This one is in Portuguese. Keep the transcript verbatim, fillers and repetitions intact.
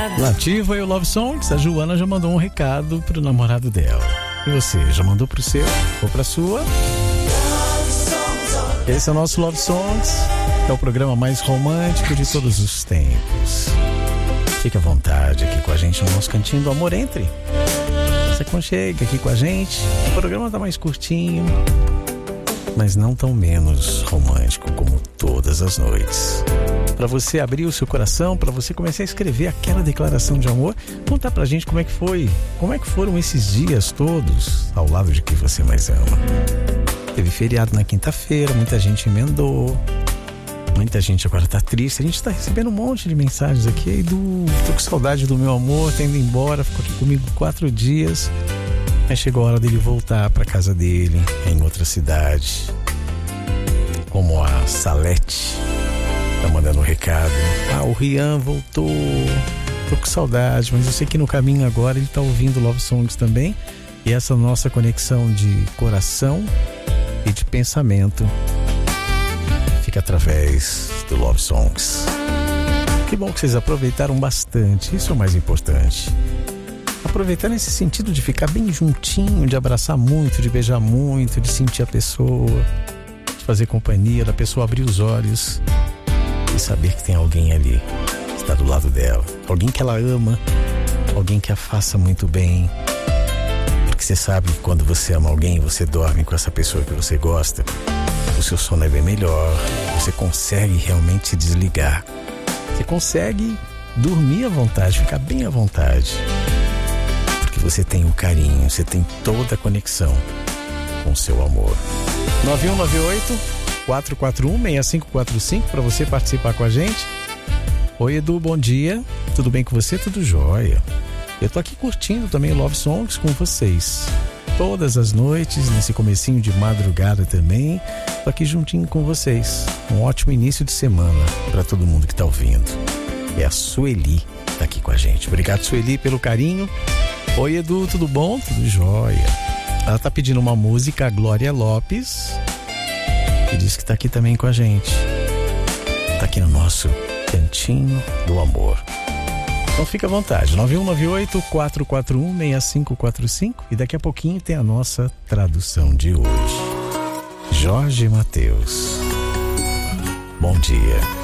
Nativa e o Love Songs, a Joana já mandou um recado pro namorado dela. E você, já mandou pro seu ou pra sua? Esse é o nosso Love Songs, é o programa mais romântico de todos os tempos. Fique à vontade aqui com a gente no nosso cantinho do amor. Entre, se aconchegue aqui com a gente. O programa tá mais curtinho, mas não tão menos romântico como todas as noites. Para você abrir o seu coração, para você começar a escrever aquela declaração de amor, contar pra gente como é que foi, como é que foram esses dias todos ao lado de quem você mais ama. Teve feriado na quinta-feira, muita gente emendou, muita gente agora tá triste. A gente tá recebendo um monte de mensagens aqui. Aí do, tô com saudade do meu amor, tá indo embora, ficou aqui comigo quatro dias. Aí chegou a hora dele voltar pra casa dele, em outra cidade. Como a Salete tá mandando um recado. Ah, o Rian voltou, tô com saudade, mas eu sei que no caminho agora ele tá ouvindo Love Songs também. E essa nossa conexão de coração e de pensamento fica através do Love Songs. Que bom que vocês aproveitaram bastante, isso é o mais importante. Aproveitar nesse sentido de ficar bem juntinho, de abraçar muito, de beijar muito, de sentir a pessoa, de fazer companhia, da pessoa abrir os olhos e saber que tem alguém ali que está do lado dela, alguém que ela ama, alguém que a faça muito bem. Porque você sabe que quando você ama alguém, você dorme com essa pessoa que você gosta, o seu sono é bem melhor, você consegue realmente se desligar, você consegue dormir à vontade, ficar bem à vontade, porque você tem o carinho, você tem toda a conexão com o seu amor. nove um nove oito, quatro quatro um, seis cinco quatro cinco para você participar com a gente. Oi Edu, bom dia, tudo bem com você? Tudo jóia. Eu tô aqui curtindo também Love Songs com vocês todas as noites, nesse comecinho de madrugada também. Tô aqui juntinho com vocês. Um ótimo início de semana para todo mundo que tá ouvindo. É a Sueli tá aqui com a gente. Obrigado, Sueli, pelo carinho. Oi Edu, tudo bom? Tudo jóia. Ela tá pedindo uma música, a Glória Lopes, e diz que tá aqui também com a gente. Tá aqui no nosso cantinho do amor. Então fica à vontade, nove um nove oito, quatro quatro um, seis cinco quatro cinco, e daqui a pouquinho tem a nossa tradução de hoje. Jorge Mateus, bom dia.